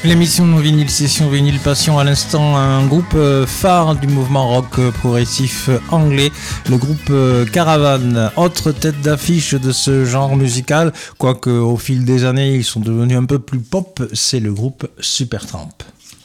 L'émission Vinyle Session Vinyle Passion, à l'instant un groupe phare du mouvement rock progressif anglais, le groupe Caravan, autre tête d'affiche de ce genre musical, quoique au fil des années ils sont devenus un peu plus pop, c'est le groupe Supertramp.